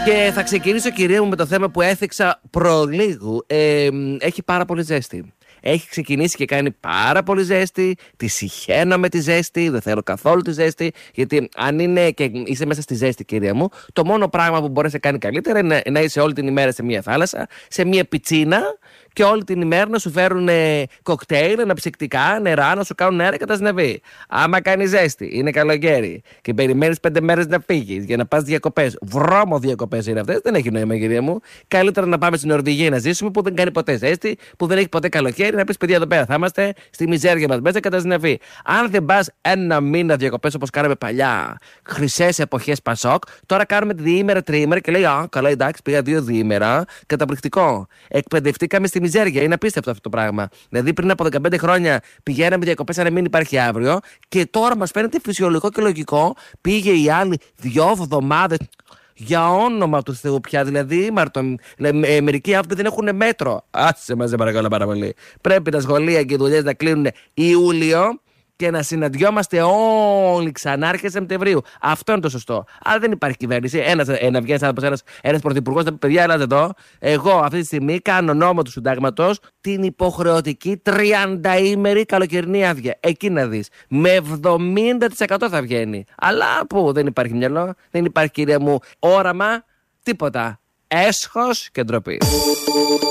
Και θα ξεκινήσω, κυρία μου, με το θέμα που έθιξα προλίγου. Έχει πάρα πολύ ζέστη. Έχει ξεκινήσει και κάνει πάρα πολύ ζέστη. Τη συχαίνω με τη ζέστη. Δεν θέλω καθόλου τη ζέστη. Γιατί αν είναι και είσαι μέσα στη ζέστη, κυρία μου, το μόνο πράγμα που μπορεί να κάνει καλύτερα είναι να είσαι όλη την ημέρα σε μια θάλασσα, σε μια πιτσίνα και όλη την ημέρα να σου φέρουν κοκτέιλ, αναψυκτικά, νερά, να σου κάνουν αέρα και τα σνεβεί. Άμα κάνει ζέστη, είναι καλοκαίρι και περιμένεις 5 μέρες να φύγεις για να πας διακοπές. Βρώμο διακοπές είναι αυτές. Δεν έχει νόημα, κυρία μου. Καλύτερα να πάμε στην Νορβηγία να ζήσουμε που δεν κάνει ποτέ ζέστη, που δεν έχει ποτέ καλοκαίρι. Να πεις, παιδιά, εδώ πέρα θα είμαστε στη μιζέρια μας μέσα και τα σνεβεί. Αν δεν πας ένα μήνα διακοπές όπως κάναμε παλιά, χρυσές εποχές Πασόκ, τώρα κάνουμε διήμερα, τριήμερα και λέει, α, καλά, εντάξει, πήγα 2 διήμερα. Καταπληκτικό. Εκπαιδευτήκαμε στη μιζέρια. Είναι απίστευτο αυτό το πράγμα. Δηλαδή, πριν από 15 χρόνια πηγαίναμε διακοπές αν μην υπάρχει αύριο, και τώρα μας φαίνεται φυσιολογικό και λογικό. Πήγε η άλλη 2 εβδομάδες. Για όνομα του Θεού πια, δηλαδή, μερικοί άνθρωποι δεν έχουν μέτρο. Άσε μας, παρακαλώ πάρα πολύ. Πρέπει τα σχολεία και οι δουλειές να κλείνουν Ιούλιο και να συναντιόμαστε όλοι ξανά αρχές Σεπτεμβρίου. Αυτό είναι το σωστό. Αλλά δεν υπάρχει κυβέρνηση. Ένα βγαίνει ένας πρωθυπουργός να πει, παιδιά, ελάτε εδώ. Εγώ αυτή τη στιγμή κάνω νόμο του συντάγματος την υποχρεωτική 30ήμερη καλοκαιρινή άδεια. Εκεί να δεις. Με 70% θα βγαίνει. Αλλά πού, δεν υπάρχει μυαλό, δεν υπάρχει, κυρία μου, όραμα, τίποτα. Έσχος και ντροπή.